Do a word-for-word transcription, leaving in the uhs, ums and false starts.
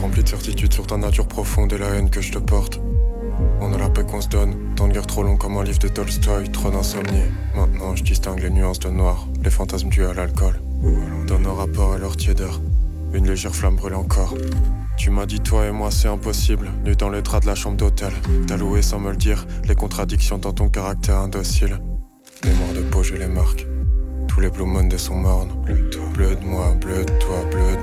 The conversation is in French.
rempli de certitude sur ta nature profonde et la haine que je te porte. On a la paix qu'on se donne, temps de guerre trop long comme un livre de Tolstoï, trop d'insomnie. Maintenant je distingue les nuances de noir, les fantasmes dus à l'alcool. Dans nos rapports et leur tiédeur, une légère flamme brûle encore. Tu m'as dit toi et moi c'est impossible, nu dans les draps de la chambre d'hôtel. T'as loué sans me le dire, les contradictions dans ton caractère indocile. Mémoire de peau, je les marque. Tous les blue mondays sont mornes. Bleu de toi, bleu de moi, bleu de toi, bleu